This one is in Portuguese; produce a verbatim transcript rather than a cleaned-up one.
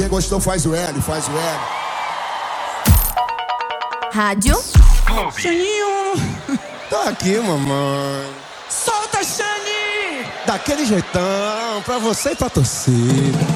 Quem gostou faz o L, faz o L. Rádio Xaninho, Tá aqui, mamãe. solta, Xani! Daquele jeitão, pra você e pra torcida.